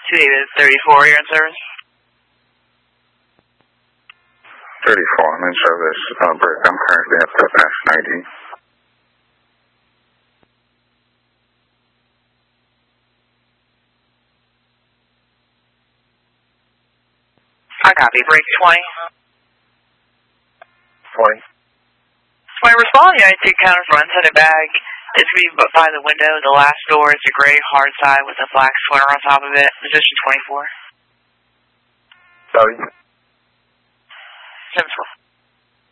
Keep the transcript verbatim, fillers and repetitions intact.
two David thirty-four, you're in service? thirty-four, I'm in service. Uh, Brick, I'm currently up to past ninety. I copy. Break twenty. twenty. twenty, respond. United two counter front, headed back. It's going to be by the window. The last door is a gray hard side with a black sweater on top of it. Position twenty-four. Sorry. seven twelve.